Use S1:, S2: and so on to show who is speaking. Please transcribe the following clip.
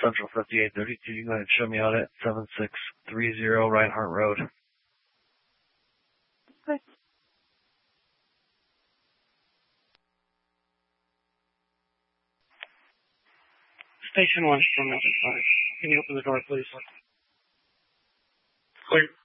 S1: Central 5832. You can go ahead and show me out at 7630 Reinhardt Road.
S2: Okay. Station 1 from Mountain 5. Can you open the door, please?
S3: Clear.